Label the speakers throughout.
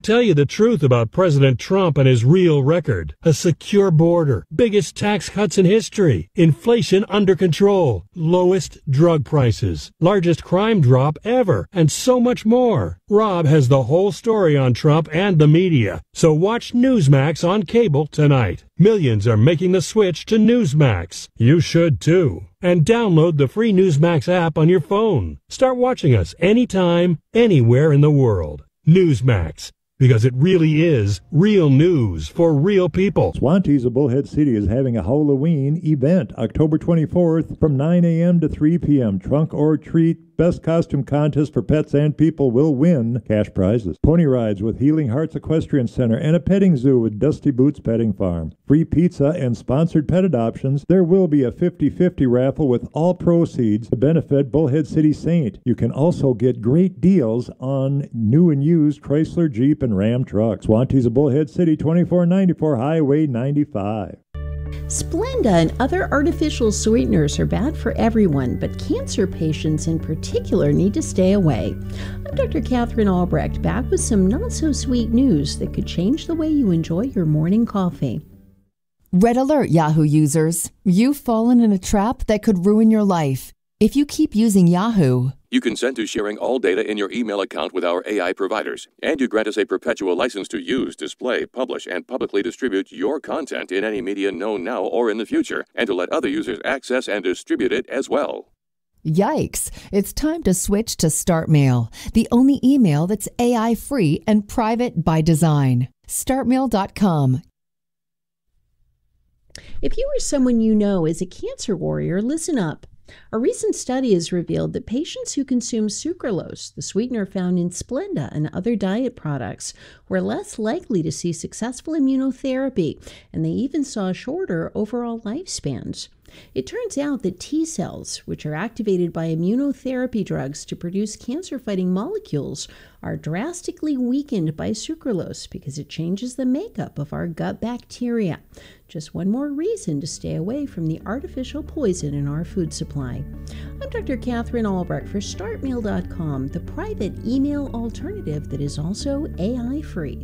Speaker 1: Tell you the truth about President Trump and his real record. A secure border, biggest tax cuts in history, inflation under control, lowest drug prices, largest crime drop ever, and so much more. Rob has the whole story on Trump and the media. So watch Newsmax on cable tonight. Millions are making the switch to Newsmax. You should too. And download the free Newsmax app on your phone. Start watching us anytime, anywhere in the world. Newsmax. Because it really is real news for real people.
Speaker 2: Swantees of Bullhead City is having a Halloween event October 24th from 9 a.m. to 3 p.m. Trunk or treat. Best costume contest for pets and people will win cash prizes. Pony rides with Healing Hearts Equestrian Center and a petting zoo with Dusty Boots Petting Farm. Free pizza and sponsored pet adoptions. There will be a 50-50 raffle with all proceeds to benefit Bullhead City Saint. You can also get great deals on new and used Chrysler, Jeep, and Ram trucks. Swantees of Bullhead City, 2494 Highway 95.
Speaker 3: Splenda and other artificial sweeteners are bad for everyone, but cancer patients in particular need to stay away. I'm Dr. Catherine Albrecht, back with some not-so-sweet news that could change the way you enjoy your morning coffee.
Speaker 4: Red alert, Yahoo users. You've fallen in a trap that could ruin your life. If you keep using Yahoo,
Speaker 5: you consent to sharing all data in your email account with our AI providers, and you grant us a perpetual license to use, display, publish, and publicly distribute your content in any media known now or in the future, and to let other users access and distribute it as well.
Speaker 4: Yikes! It's time to switch to StartMail, the only email that's AI-free and private by design. StartMail.com.
Speaker 3: If you or someone you know is a cancer warrior, listen up. A recent study has revealed that patients who consume sucralose, the sweetener found in Splenda and other diet products, were less likely to see successful immunotherapy, and they even saw shorter overall lifespans. It turns out that T cells, which are activated by immunotherapy drugs to produce cancer-fighting molecules, are drastically weakened by sucralose because it changes the makeup of our gut bacteria. Just one more reason to stay away from the artificial poison in our food supply. I'm Dr. Catherine Albrecht for StartMail.com, the private email alternative that is also AI-free.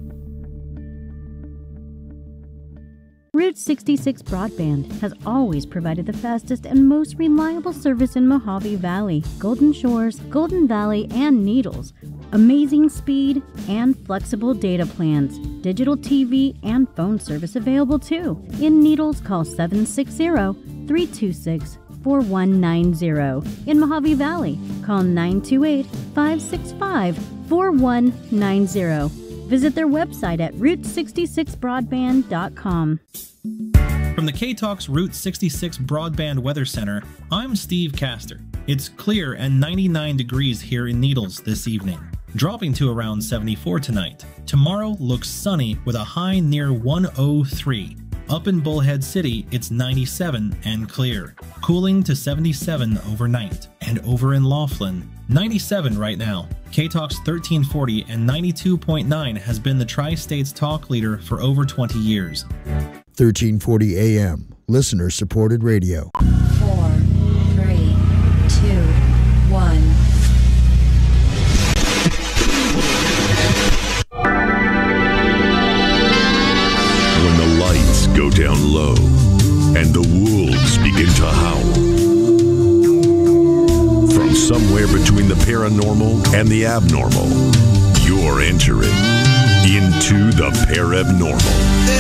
Speaker 6: Route 66 Broadband has always provided the fastest and most reliable service in Mojave Valley, Golden Shores, Golden Valley, and Needles. Amazing speed and flexible data plans. Digital TV and phone service available too. In Needles, call 760-326-4190. In Mojave Valley, call 928-565-4190. Visit their website at route66broadband.com.
Speaker 7: From the K-Talks Route 66 Broadband Weather Center, I'm Steve Castor. It's clear and 99 degrees here in Needles this evening, dropping to around 74 tonight. Tomorrow looks sunny with a high near 103. Up in Bullhead City, it's 97 and clear, cooling to 77 overnight. And over in Laughlin, 97 right now. K-Talks 1340 and 92.9 has been the Tri-States talk leader for over 20 years.
Speaker 8: 1340 AM, listener-supported radio.
Speaker 9: 4, 3, 2, 1.
Speaker 10: When the lights go down low and the wolves begin to howl, from somewhere between the paranormal and the abnormal, you're entering into the Parabnormal.